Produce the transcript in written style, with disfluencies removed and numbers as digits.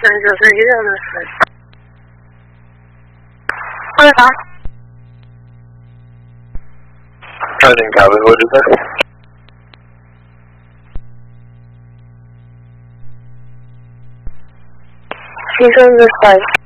991 on this side. What is that? I didn't copy. What is that? She's on this side.